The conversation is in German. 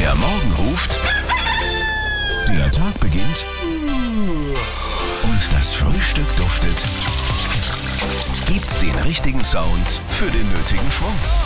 Der Morgen ruft. Der Tag beginnt. Und das Frühstück duftet. Gibt's den richtigen Sound für den nötigen Schwung?